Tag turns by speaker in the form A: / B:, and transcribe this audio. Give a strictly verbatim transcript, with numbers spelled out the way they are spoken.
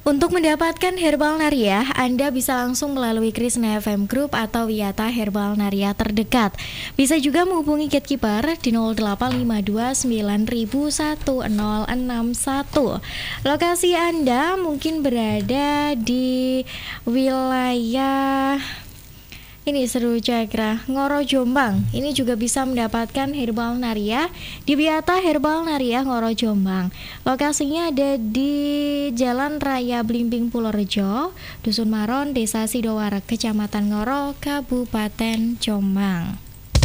A: Untuk mendapatkan Herbal Naria, Anda bisa langsung melalui Krisna F M Group atau Wiyata Herbal Naria terdekat. Bisa juga menghubungi Gatekeeper di nol delapan lima dua sembilan satu nol enam satu. Lokasi Anda mungkin berada di wilayah ini seru Cakra, Ngoro Jombang. Ini juga bisa mendapatkan Herbal Naria di Wiyata Herbal Naria Ngoro Jombang. Lokasinya ada di Jalan Raya Blimbing Purworejo, Dusun Maron, Desa Sidoarek, Kecamatan Ngoro, Kabupaten Jombang.